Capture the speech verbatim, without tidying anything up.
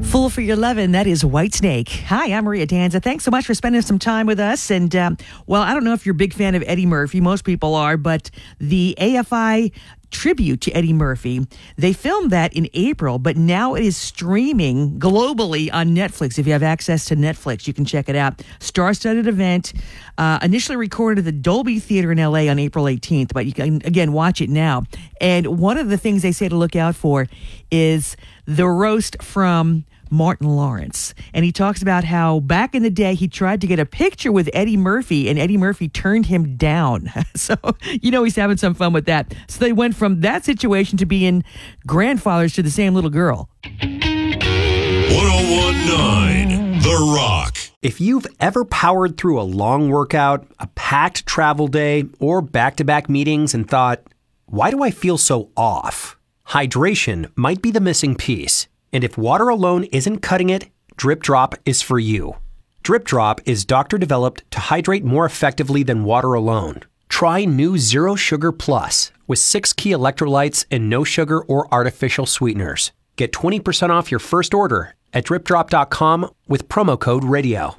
Fool for Your Lovin', that is Whitesnake. Hi, I'm Maria Danza. Thanks so much for spending some time with us. And, um, well, I don't know if you're a big fan of Eddie Murphy. Most people are, but the A F I tribute to Eddie Murphy, they filmed that in April, but now it is streaming globally on Netflix. If you have access to Netflix, you can check it out. Star-studded event, uh, initially recorded at the Dolby Theater in L A on April eighteenth, but you can, again, watch it now. And one of the things they say to look out for is the roast from Martin Lawrence. And he talks about how back in the day he tried to get a picture with Eddie Murphy and Eddie Murphy turned him down. So, you know, he's having some fun with that. So they went from that situation to being grandfathers to the same little girl. ten nineteen The Rock. If you've ever powered through a long workout, a packed travel day, or back-to-back meetings and thought, why do I feel so off? Hydration might be the missing piece. And if water alone isn't cutting it, Drip Drop is for you. Drip Drop is doctor-developed to hydrate more effectively than water alone. Try new Zero Sugar Plus with six key electrolytes and no sugar or artificial sweeteners. Get twenty percent off your first order at drip drop dot com with promo code radio.